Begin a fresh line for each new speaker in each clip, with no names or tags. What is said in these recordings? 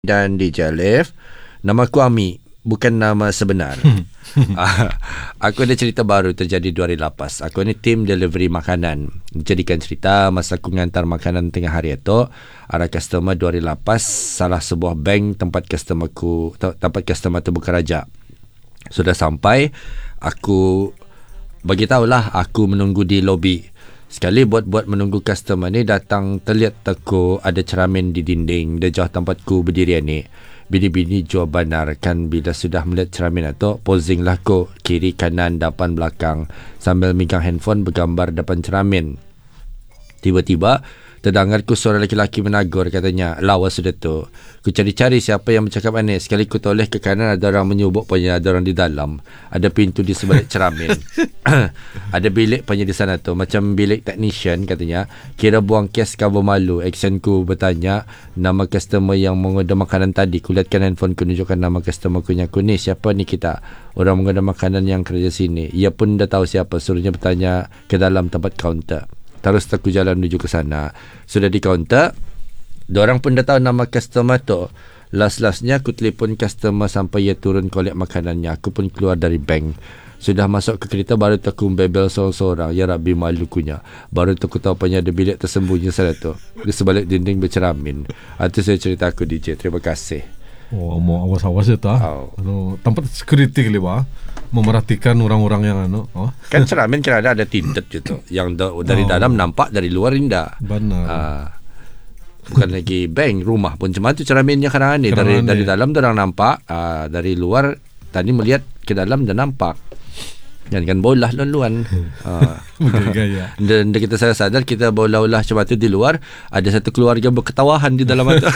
dan DJ Alif. Nama aku Ami, bukan nama sebenar. Aku ada cerita baru terjadi 2 hari lepas. Aku ni tim delivery makanan. Jadikan cerita masa aku mengantar makanan tengah hari itu, ada customer 2 hari lepas salah sebuah bank tempat customer tu bekerja. Sudah sampai, aku bagi tahulah aku menunggu di lobi. Sekali buat menunggu customer ni datang, terlihat aku ada cermin di dinding di jauh tempatku berdiri ni. Bini-bini jual banar kan, bila sudah melihat cermin itu, posing lah ko kiri kanan depan belakang sambil megang handphone bergambar depan cermin. Tiba-tiba terdengarku suara lelaki menagur, katanya, lawas sudah tu. Ku cari-cari siapa yang bercakap aneh. Sekali ku toleh ke kanan, ada orang menyubuk punya, ada orang di dalam. Ada pintu di sebalik cermin. Ada bilik punya di sana tu, macam bilik technician, katanya. Kira buang kes cover malu. Actionku bertanya nama customer yang mengorder makanan tadi. Ku lihatkan handphone ku, tunjukkan nama customer ku. Aku ni, siapa ni kita? Orang mengorder makanan yang kerja sini. Ia pun dah tahu siapa. Suruhnya bertanya ke dalam tempat kaunter. Terus aku jalan menuju ke sana. Sudah di kaunter, diorang pun dah tahu nama customer tu. Last-lastnya aku telefon customer sampai ia turun kolek makanannya. Aku pun keluar dari bank. Sudah masuk ke kereta, baru tu aku bebel seorang-seorang. Ya Rabbi, malu kunya. Baru tu aku tahu punya ada bilik tersembunyi sana tu, di sebalik dinding bercermin. Itu saya cerita aku, DJ. Terima kasih.
Oh, mau awas-awas ya tak? Tempat security kali bah, memerhatikan orang-orang yang
Kan cermin kira ada tinted gitu, yang dari dalam nampak, dari luar indah.
Benar.
Bukan lagi bank, rumah pun cuma tu cerminnya kadang ni. Dari dalam orang nampak, dari luar tadi melihat ke dalam dan nampak. Kan bola luan.
Gaya.
Dan kita sadar kita bola-bola macam tu di luar, ada satu keluarga berketawahan di dalam itu.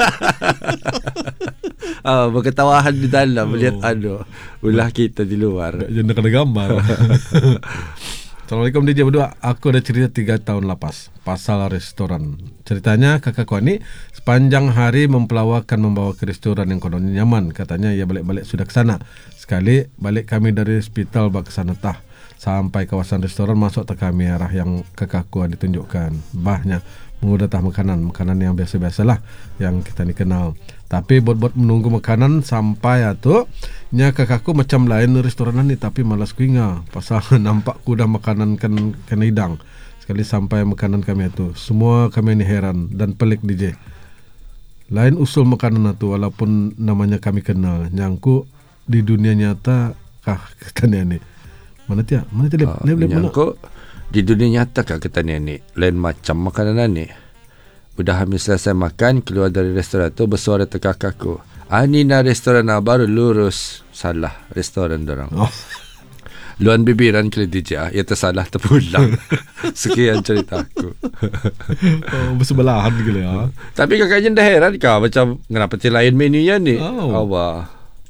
Berketawahan di dalam melihat ulah kita di luar.
Jangan kena gambar. Assalamualaikum DJ berdua. Aku ada cerita 3 tahun lepas pasal restoran. Ceritanya kakakku ni sepanjang hari mempelawakan membawa ke restoran yang kononnya nyaman. Katanya ia balik-balik sudah ke sana. Sekali balik kami dari hospital ke sana sampai kawasan restoran, masuk tak kami arah yang kakakku ditunjukkan. Bahnya mengudah makanan yang biasa-biasalah yang kita ni kenal. Tapi buat menunggu makanan sampai nya kakakku macam lain restoran ni, tapi malas ku ingat pasal nampak ku dah makanan kan hidang. Sekali sampai makanan kami itu, semua kami ni heran dan pelik DJ. Lain usul makanan itu, walaupun namanya kami kenal, nyangku di dunia nyata kah katanya ni. Mana tiap
nyangku di dunia nyata kah katanya ni, lain macam makanan ni. Udah habis selesai makan, keluar dari restoran tu, bersuara tu kakakku, ni na restoran baru lurus. Salah restoran dorang. Luan bibiran kali DJ, ia tersalah terpulang. Sekian cerita aku.
Bersebelahan gitu ya.
Tapi kakaknya dah heran kah, macam kenapa lain menunya ni? Awah.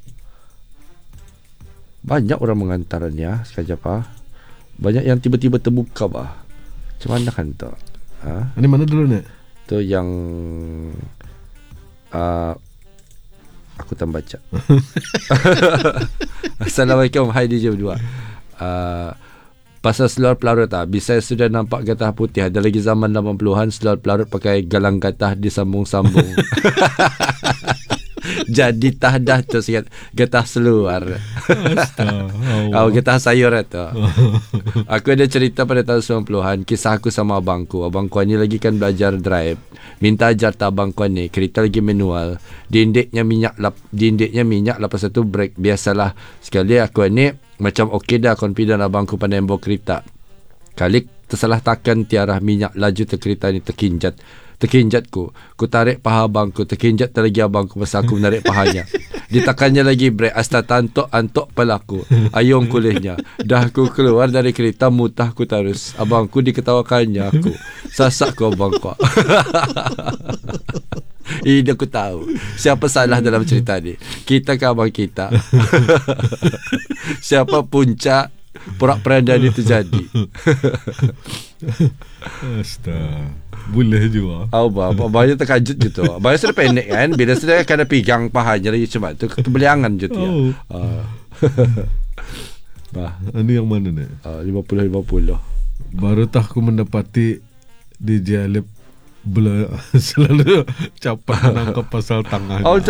Banyak orang mengantarnya sekejap Banyak yang tiba-tiba terbuka Macam mana kan tu?
Ini mana dulu ni?
Tu yang aku tak baca. Assalamualaikum, hai DJ berdua. Pasal seluar pelarut bisa sudah nampak getah putih. Ada lagi zaman 80-an seluar pelarut pakai galang getah disambung-sambung. Jadi tahdah tu sikit getah seluar. Getah sayur tu. Aku ada cerita pada tahun 90-an, kisah aku sama abangku. Abangku ni lagi kan belajar drive. Minta ajar abangku ni, kereta lagi manual. Dindiknya minyak lepas tu brake. Biasalah. Sekali aku ni macam okey dah, confident abangku pandai bawa kereta. Kali tersalah takan tiarah minyak, laju kereta ni terkinjatku. Ku tarik paha abangku, terkinjat lagi abangku masa aku menarik pahanya. Ditakannya lagi brake, astata antok palaku. Ayung kulihnya. Dah aku keluar dari kereta, mutah ku terus. Abangku diketawakannya aku. Sasak ku abangku. Ini aku tahu siapa salah dalam cerita ni. Kita ke abang kita? Siapa puncak porak-peranda ni terjadi?
Astaga, boleh juga.
Banyak terkajut gitu. Banyak sudah pendek kan, bila sudah kena pegang pahanya lagi cuma tu kebeliangan gitu ya.
Ini yang mana ni?
50-50.
Baru tak aku mendapati DJ Alif selalu capai menangkap pasal tangan.